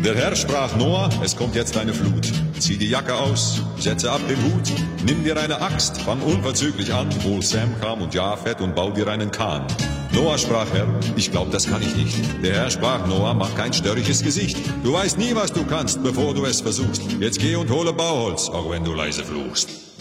Der Herr sprach: Noah, es kommt jetzt eine Flut. Zieh die Jacke aus, setze ab den Hut, nimm dir eine Axt, fang unverzüglich an, hol Sam, Ham und Japhet und bau dir einen Kahn. Noah sprach: Herr, ich glaub, das kann ich nicht. Der Herr sprach: Noah, mach kein störrisches Gesicht. Du weißt nie, was du kannst, bevor du es versuchst. Jetzt geh und hole Bauholz, auch wenn du leise fluchst.